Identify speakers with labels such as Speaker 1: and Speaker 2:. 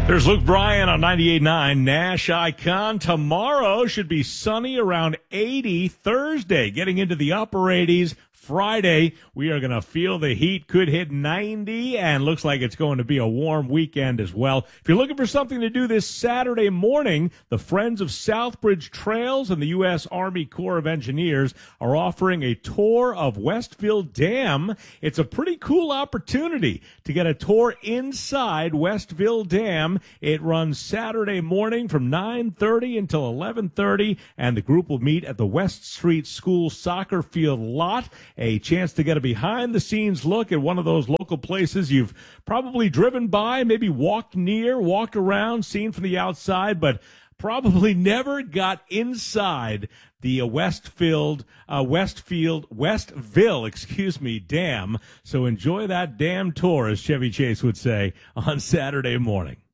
Speaker 1: There's Luke Bryan on 98.9 Nash Icon. Tomorrow should be sunny, around 80. Thursday, getting into the upper 80s. Friday, we are going to feel the heat, could hit 90, and looks like it's going to be a warm weekend as well. If you're looking for something to do this Saturday morning, the Friends of Southbridge Trails and the U.S. Army Corps of Engineers are offering a tour of Westville Dam. It's a pretty cool opportunity to get a tour inside Westville Dam. It runs Saturday morning from 9:30 until 11:30, and the group will meet at the West Street School soccer field lot. A chance to get a behind-the-scenes look at one of those local places you've probably driven by, maybe walked near, walked around, seen from the outside, but probably never got inside the Westville Dam. So enjoy that dam tour, as Chevy Chase would say, on Saturday morning.